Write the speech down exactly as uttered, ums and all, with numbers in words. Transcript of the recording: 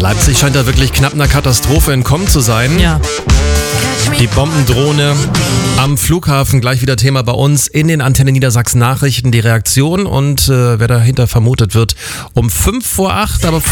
Leipzig scheint da wirklich knapp einer Katastrophe entkommen zu sein. Ja. Die Bombendrohne am Flughafen, gleich wieder Thema bei uns in den Antenne Niedersachsen Nachrichten, die Reaktion und äh, wer dahinter vermutet wird um fünf vor acht, aber